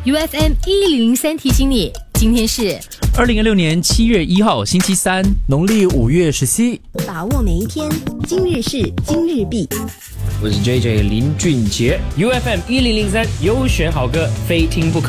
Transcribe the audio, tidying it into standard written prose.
UFM 1003提醒你，今天是 2016年7月1号星期三， 农历5月17。 把握每一天，今日事今日毕。 我是 JJ 林俊杰 ，UFM 1003优选好歌，非听不可。